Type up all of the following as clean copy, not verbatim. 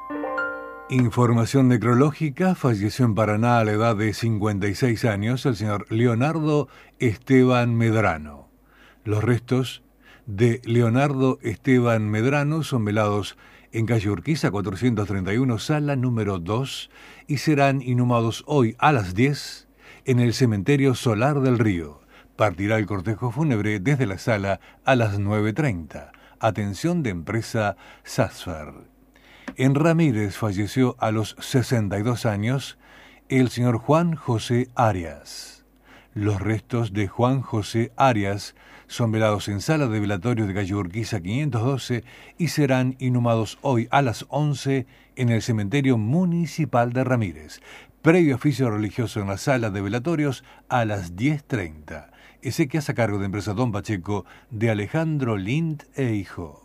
Información necrológica: falleció en Paraná a la edad de 56 años el señor Leonardo Esteban Medrano. Los restos de Leonardo Esteban Medrano son velados en calle Urquiza 431, sala número 2, y serán inhumados hoy a las 10 en el cementerio Solar del Río. Partirá el cortejo fúnebre desde la sala a las 9:30. Atención de empresa Sasfer. En Ramírez falleció a los 62 años el señor Juan José Arias. Los restos de Juan José Arias son velados en sala de velatorios de calle Urquiza 512 y serán inhumados hoy a las 11 en el cementerio municipal de Ramírez. Previo oficio religioso en la sala de velatorios a las 10:30. Exequias a cargo de empresa Don Pacheco de Alejandro Lind e Hijo.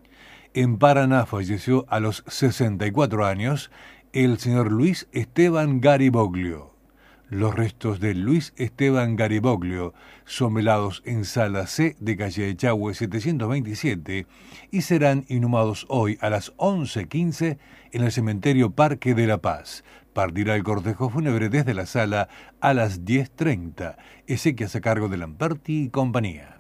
En Paraná falleció a los 64 años el señor Luis Esteban Gariboglio. Los restos de Luis Esteban Gariboglio son velados en sala C de calle Echagüe 727 y serán inhumados hoy a las 11:15 en el cementerio Parque de la Paz. Partirá el cortejo fúnebre desde la sala a las 10:30. Exequias a cargo de Lamperti y compañía.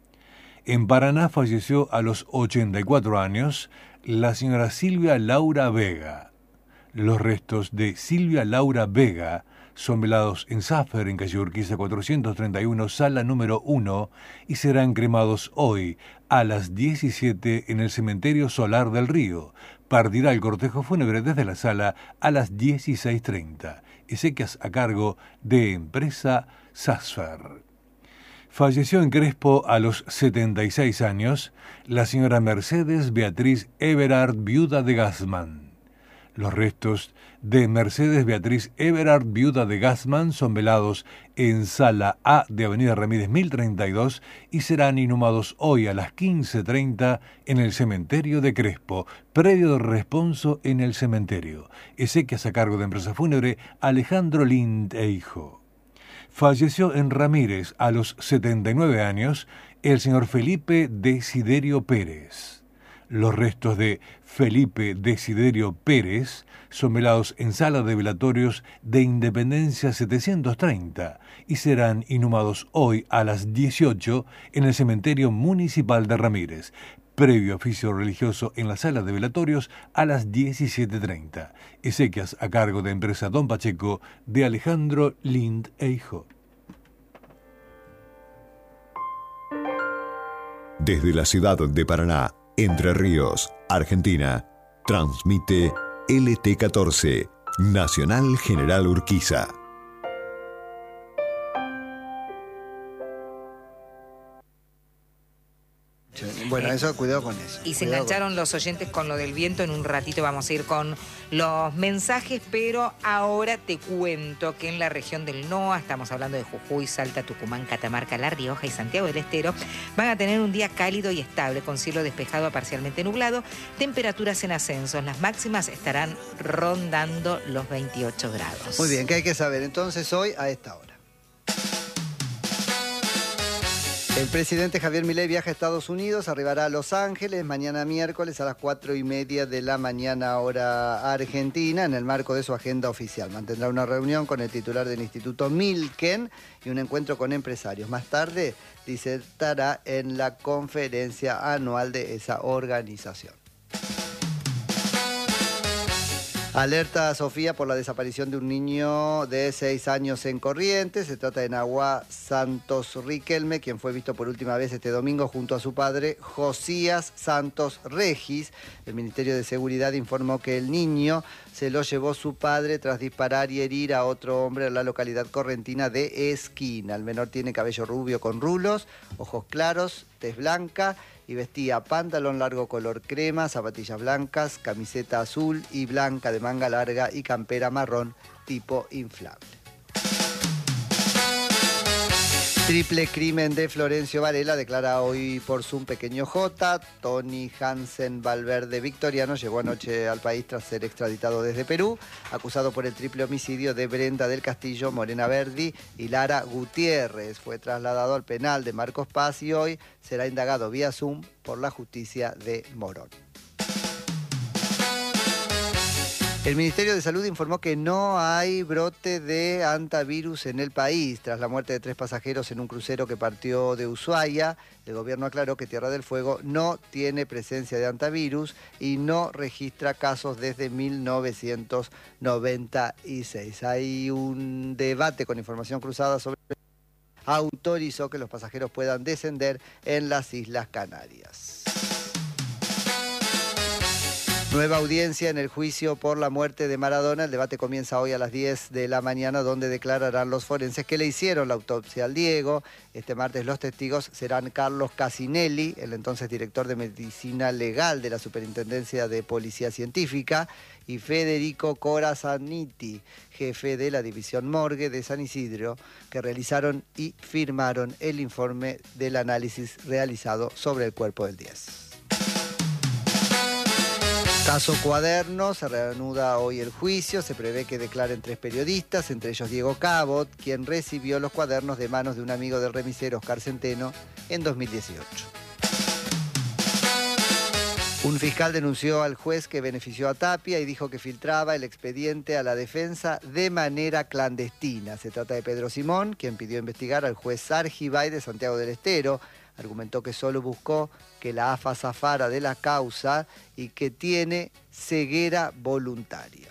En Paraná falleció a los 84 años la señora Silvia Laura Vega. Los restos de Silvia Laura Vega son velados en Safer, en calle Urquiza 431, sala número 1, y serán cremados hoy a las 17 en el cementerio Solar del Río. Partirá el cortejo fúnebre desde la sala a las 16:30. Exequias a cargo de empresa Sasfer. Falleció en Crespo a los 76 años la señora Mercedes Beatriz Everard, viuda de Gassman. Los restos de Mercedes Beatriz Everard, viuda de Gassman, son velados en sala A de Avenida Ramírez 1032 y serán inhumados hoy a las 15:30 en el cementerio de Crespo. Previo de responso en el cementerio. Exequias a cargo de empresa fúnebre Alejandro Lind e Hijo. Falleció en Ramírez a los 79 años el señor Felipe Desiderio Pérez. Los restos de Felipe Desiderio Pérez son velados en sala de velatorios de Independencia 730 y serán inhumados hoy a las 18 en el cementerio municipal de Ramírez. Previo oficio religioso en la sala de velatorios a las 17:30. Exequias a cargo de empresa Don Pacheco de Alejandro Lind e Hijo. Desde la ciudad de Paraná, Entre Ríos, Argentina, transmite LT14, Nacional General Urquiza. Bueno, eso, cuidado con eso. Y se engancharon los oyentes con lo del viento. En un ratito vamos a ir con los mensajes, pero ahora te cuento que en la región del NOA, estamos hablando de Jujuy, Salta, Tucumán, Catamarca, La Rioja y Santiago del Estero, van a tener un día cálido y estable, con cielo despejado a parcialmente nublado, temperaturas en ascenso. Las máximas estarán rondando los 28 grados. Muy bien, ¿qué hay que saber entonces hoy a esta hora? El presidente Javier Milei viaja a Estados Unidos, arribará a Los Ángeles mañana miércoles a las 4:30 de la mañana hora argentina, en el marco de su agenda oficial. Mantendrá una reunión con el titular del Instituto Milken y un encuentro con empresarios. Más tarde disertará en la conferencia anual de esa organización. Alerta Sofía por la desaparición de un niño de 6 años en Corrientes. Se trata de Nahuá Santos Riquelme, quien fue visto por última vez este domingo junto a su padre Josías Santos Regis. El Ministerio de Seguridad informó que el niño se lo llevó su padre tras disparar y herir a otro hombre en la localidad correntina de Esquina. El menor tiene cabello rubio con rulos, ojos claros, tez blanca y vestía pantalón largo color crema, zapatillas blancas, camiseta azul y blanca de manga larga y campera marrón tipo inflable. Triple crimen de Florencio Varela, declara hoy por Zoom Pequeño J. Tony Hansen Valverde Victoriano llegó anoche al país tras ser extraditado desde Perú, acusado por el triple homicidio de Brenda del Castillo, Morena Verdi y Lara Gutiérrez. Fue trasladado al penal de Marcos Paz y hoy será indagado vía Zoom por la justicia de Morón. El Ministerio de Salud informó que no hay brote de hantavirus en el país. Tras la muerte de 3 pasajeros en un crucero que partió de Ushuaia, el gobierno aclaró que Tierra del Fuego no tiene presencia de hantavirus y no registra casos desde 1996. Hay un debate con información cruzada sobre autorizó que los pasajeros puedan descender en las Islas Canarias. Nueva audiencia en el juicio por la muerte de Maradona. El debate comienza hoy a las 10 de la mañana, donde declararán los forenses que le hicieron la autopsia al Diego. Este martes los testigos serán Carlos Casinelli, el entonces director de Medicina Legal de la Superintendencia de Policía Científica, y Federico Corazaniti, jefe de la División Morgue de San Isidro, que realizaron y firmaron el informe del análisis realizado sobre el cuerpo del 10. Caso Cuaderno, se reanuda hoy el juicio, se prevé que declaren 3 periodistas, entre ellos Diego Cabot, quien recibió los cuadernos de manos de un amigo del remisero, Oscar Centeno, en 2018. Un fiscal denunció al juez que benefició a Tapia y dijo que filtraba el expediente a la defensa de manera clandestina. Se trata de Pedro Simón, quien pidió investigar al juez Sargibay de Santiago del Estero. Argumentó que solo buscó que la AFA zafara de la causa y que tiene ceguera voluntaria.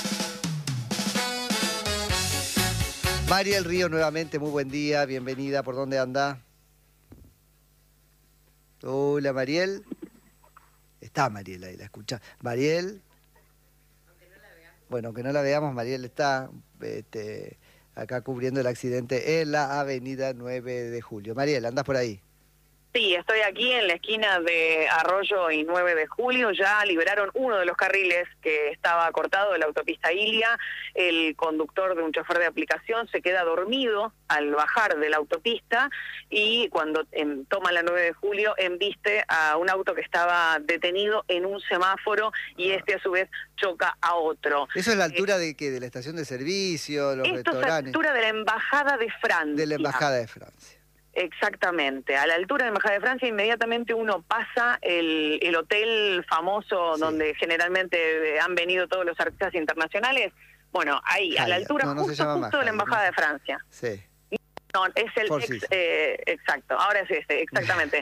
Mariel Río nuevamente, muy buen día, bienvenida, ¿por dónde anda? Hola Mariel. Está Mariel ahí, la escucha. Mariel. Bueno, aunque no la veamos, Mariel está acá cubriendo el accidente en la avenida 9 de Julio. Mariel, ¿andás por ahí? Sí, estoy aquí en la esquina de Arroyo y 9 de Julio. Ya liberaron uno de los carriles que estaba cortado de la autopista Ilia. El conductor de un chofer de aplicación se queda dormido al bajar de la autopista y cuando toma la 9 de Julio embiste a un auto que estaba detenido en un semáforo y a su vez choca a otro. ¿Eso es la altura de la estación de servicio, los restaurantes? Esto es la altura de la Embajada de Francia. De la Embajada de Francia. Exactamente, a la altura de la Embajada de Francia inmediatamente uno pasa el hotel famoso, sí, donde generalmente han venido todos los artistas internacionales. Bueno, ahí, a la altura justo de la Embajada de Francia. Sí. No, es el exacto, ahora es exactamente.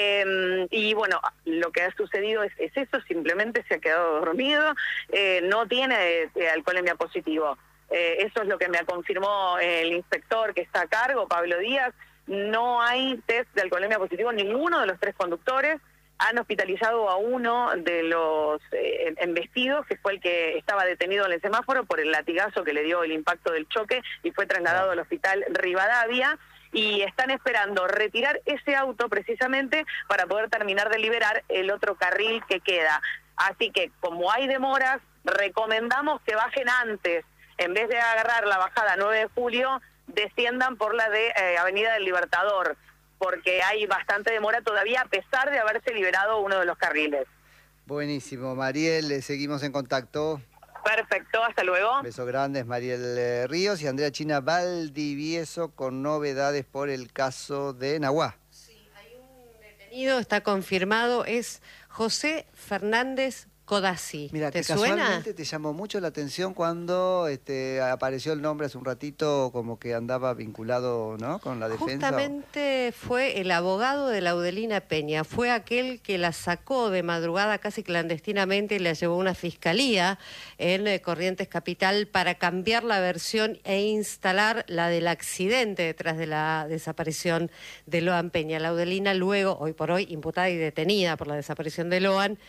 Y bueno, lo que ha sucedido es eso, simplemente se ha quedado dormido, no tiene alcoholemia positivo. Eso es lo que me confirmó el inspector que está a cargo, Pablo Díaz. No hay test de alcoholemia positivo, ninguno de los 3 conductores. Han hospitalizado a uno de los embestidos, que fue el que estaba detenido en el semáforo por el latigazo que le dio el impacto del choque y fue trasladado al hospital Rivadavia. Y están esperando retirar ese auto precisamente para poder terminar de liberar el otro carril que queda. Así que, como hay demoras, recomendamos que bajen antes. En vez de agarrar la bajada 9 de julio, desciendan por la de Avenida del Libertador, porque hay bastante demora todavía a pesar de haberse liberado uno de los carriles. Buenísimo, Mariel, seguimos en contacto. Perfecto, hasta luego. Besos grandes, Mariel Ríos y Andrea China Valdivieso con novedades por el caso de Nahuá. Sí, hay un detenido, está confirmado, es José Fernández Codazzi. Mira, ¿Te casualmente suena? te llamó mucho la atención cuando apareció el nombre hace un ratito, como que andaba vinculado, ¿no?, con la defensa. Justamente fue el abogado de Laudelina Peña, fue aquel que la sacó de madrugada casi clandestinamente y la llevó a una fiscalía en Corrientes Capital para cambiar la versión e instalar la del accidente detrás de la desaparición de Loan Peña. Laudelina luego, hoy por hoy, imputada y detenida por la desaparición de Loan,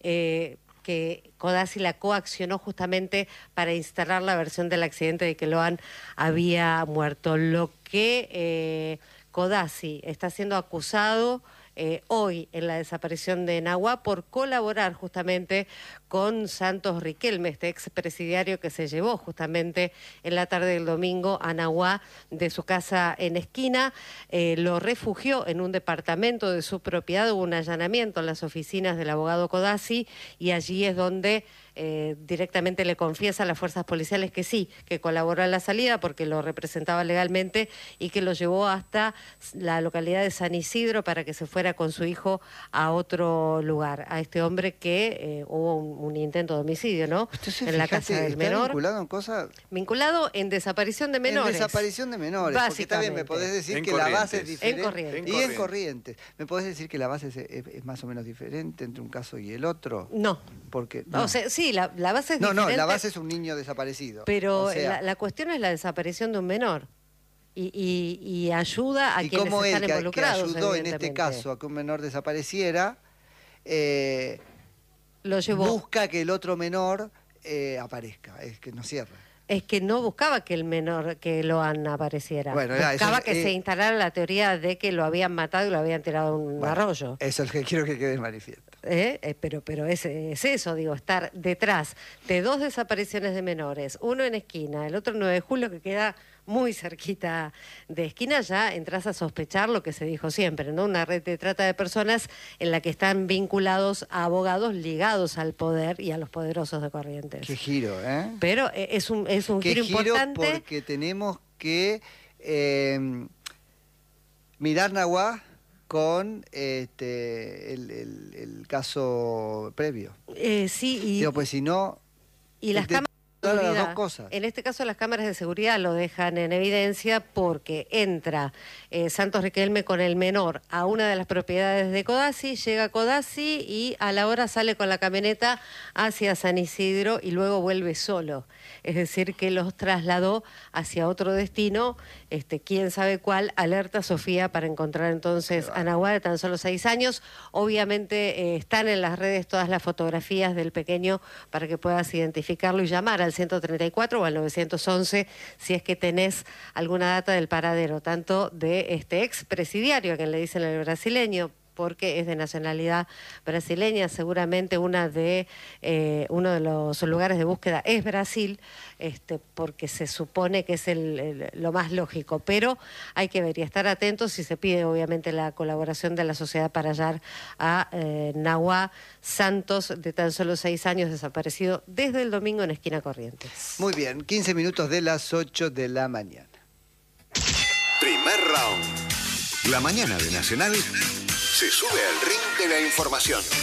que Codazzi la coaccionó justamente para instalar la versión del accidente de que Loan había muerto. Lo que Codazzi está siendo acusado hoy en la desaparición de Nahuá por colaborar justamente con Santos Riquelme, este expresidiario que se llevó justamente en la tarde del domingo a Nahuá de su casa en Esquina, lo refugió en un departamento de su propiedad, hubo un allanamiento en las oficinas del abogado Codazzi y allí es donde directamente le confiesa a las fuerzas policiales que sí, que colaboró en la salida porque lo representaba legalmente y que lo llevó hasta la localidad de San Isidro para que se fuera con su hijo a otro lugar. A este hombre que hubo un intento de homicidio, ¿no? Entonces, en la casa del menor. ¿Vinculado en cosas? Vinculado en desaparición de menores. En desaparición de menores. Porque también me podés decir que la base es diferente. En Corrientes. Y en Corrientes. ¿Me podés decir que la base es más o menos diferente entre un caso y el otro? No. Porque, no. O sea, sí, la base es diferente. No, la base es un niño desaparecido. Pero o sea, la cuestión es la desaparición de un menor. Y ayuda a quienes están involucrados. Que ayudó en este caso a que un menor desapareciera, lo llevó. Busca que el otro menor aparezca, es que no cierra. Es que no buscaba que el menor, que Loan apareciera. Bueno, buscaba que se instalara la teoría de que lo habían matado y lo habían tirado a un arroyo. Eso es lo que quiero que quede manifiesto. Pero es eso, digo, estar detrás de 2 desapariciones de menores, uno en Esquina, el otro en 9 de julio, que queda muy cerquita de Esquina, ya entras a sospechar lo que se dijo siempre, ¿no? Una red de trata de personas en la que están vinculados a abogados ligados al poder y a los poderosos de Corrientes. Qué giro, ¿eh? Pero es un giro importante. Porque tenemos que mirar Nahuá con el caso previo. Sí, y... Digo, pues si no... Y las cámaras... Las dos cosas. En este caso las cámaras de seguridad lo dejan en evidencia porque entra Santos Riquelme con el menor a una de las propiedades de Codazzi, llega a Codazzi y a la hora sale con la camioneta hacia San Isidro y luego vuelve solo. Es decir, que los trasladó hacia otro destino, quién sabe cuál. Alerta Sofía para encontrar entonces a Nahuá, de tan solo 6 años. Obviamente están en las redes todas las fotografías del pequeño para que puedas identificarlo y llamar al 134 o al 911 si es que tenés alguna data del paradero, tanto de este expresidiario, a quien le dicen el brasileño, porque es de nacionalidad brasileña, seguramente uno de los lugares de búsqueda es Brasil, porque se supone que es lo más lógico, pero hay que ver y estar atentos, y se pide obviamente la colaboración de la sociedad para hallar a Nahuá Santos, de tan solo 6 años, desaparecido desde el domingo en Esquina Corrientes. Muy bien, 15 minutos de las 8 de la mañana. Primer round. La mañana de Nacional se sube al ring de la información.